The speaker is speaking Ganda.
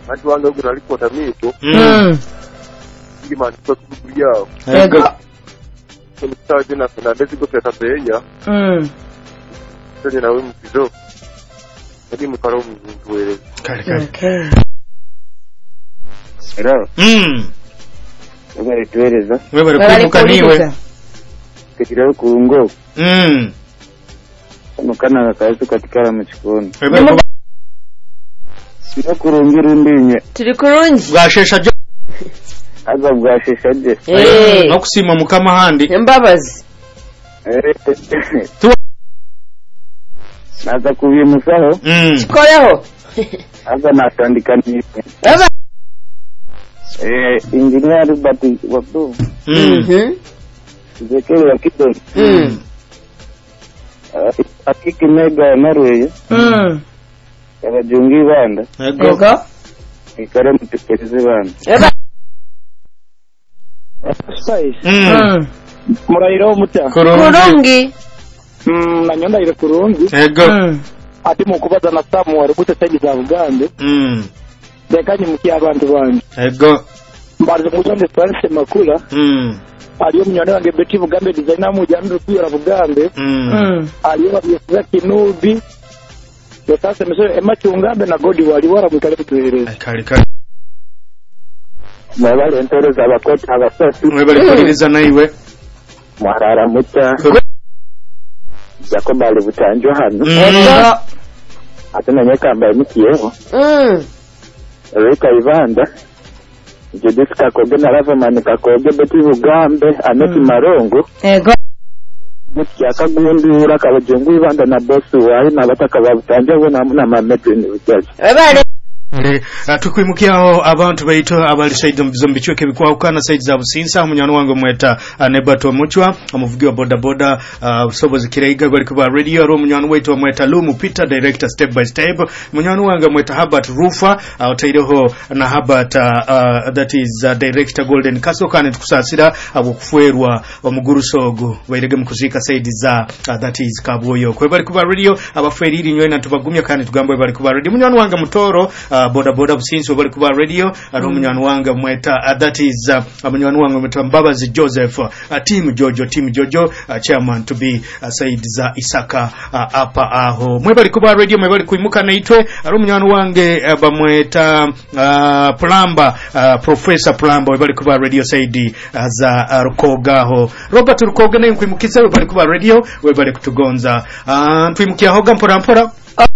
Watu wanga kuna ripota mito. Ili maandiko kukulia. Ego. Kwa jina Fernandez kwa Tabenya. Sasa na wewe mtizo. Hadi mkaro mzuri. Okay. Hello. Wewe tueleza. Wewe kuimuka niwe. Kikira kuungo. Mukana kazi katika mchikoni. Sino kurungira ndinye. Turi kurungi. Bwashesha je. Aza bwashesha je. No kusima mukama handi. Embabazi. Naza kubimusaho. Chikoreho. Aza natandika ni. Baba. Engineer bati wako. Zekele ya kido. Akiki mega Norway. Abajungi banda. Ego. Ikare mutekereze banda. Eba. Murairo mutya. Kurungi. Nanyonda ile kurungi. Ego. Ati mukubaza na Samu ari gutetagi za Uganda. Dekanye muki abantu banje. Ego. Mbaze mujande France makula. Aliyo mnyone wange beti Bugambe designer mujande kuyora Bugambe. Aliyo babyeza kinubi. Sasa mesho emachungambe na godi wali wara mukale kutuhereza. Kali. Mwabale ntoreza abakoti abasasi. Mwebale kuliriza naiwe. Mwarara muta. Jacob ali butanjo hano. Ego. Atamenye kamba mukiyeho. Reka Ivanda. Judith Kakoge na Ravamani Kakoge beti Bugambe aneti Marongo. Ego. Mutya kagundura kabajungu Ivanda na boss wayi na bataka babutanje na mametro ni bujaje. Ebale. Tukwimukiaho abantu baito abali saidi mbichweke bikwawukana saidi za Businsa umunyano wange mweta Nebato Muchwa amuvugiwa boda boda sobozi kireiga bali kuba radio aro umunyano wetu mweta Lumu Peter director step by step umunyano wange mweta Habat Rufa utaireho na Habat that is director Golden Castle kane tukusasira abukufwerwa omugurusogo bairege mukuzika saidi za that is Kaboyo kwe bali kuba radio abafweriri nywe na tubagumya kane tugambo bali kuba radio umunyano wange Mutoro boda boda Businsi bali kuba radio ari umunyano wange mweta that is umunyano wange mweta Mbabazi Joseph team Jojo chairman to be Said za Isaka apa aho mwe bali kuba radio mwe bali kuimuka naitwe ari umunyano wange bamweta Plamba Professor Plamba mwe bali kuba radio Said za Rukogaho Robert Rukoga naye kuimukisa mwe bali kuba radio mwe bali kutugonza twimukia hoga mpora